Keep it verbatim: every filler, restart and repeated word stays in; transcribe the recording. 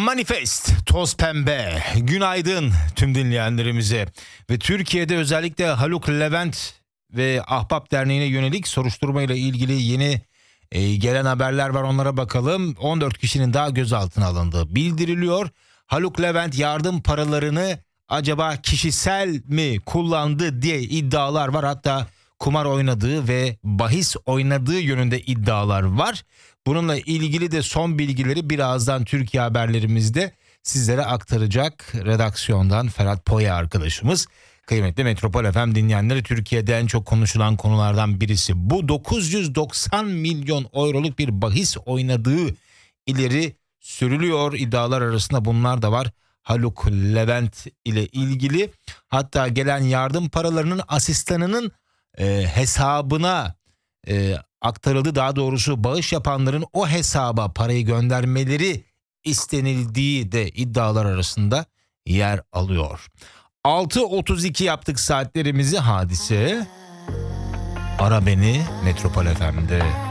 Manifest, toz pembe, günaydın tüm dinleyenlerimize ve Türkiye'de özellikle Haluk Levent ve Ahbap Derneği'ne yönelik soruşturmayla ilgili yeni e, gelen haberler var, onlara bakalım. on dört kişinin daha gözaltına alındığı bildiriliyor. Haluk Levent yardım paralarını acaba kişisel mi kullandı diye iddialar var, hatta kumar oynadığı ve bahis oynadığı yönünde iddialar var. Bununla ilgili de son bilgileri birazdan Türkiye haberlerimizde sizlere aktaracak redaksiyondan Ferhat Poya arkadaşımız. Kıymetli Metropol F M dinleyenleri, Türkiye'de en çok konuşulan konulardan birisi bu. dokuz yüz doksan milyon euroluk bir bahis oynadığı ileri sürülüyor. İddialar arasında bunlar da var Haluk Levent ile ilgili. Hatta gelen yardım paralarının asistanının e, hesabına e, aktarıldı. Daha doğrusu bağış yapanların o hesaba parayı göndermeleri istenildiği de iddialar arasında yer alıyor. altı otuz iki yaptık saatlerimizi. Hadise Ara Beni Metropol F M'de.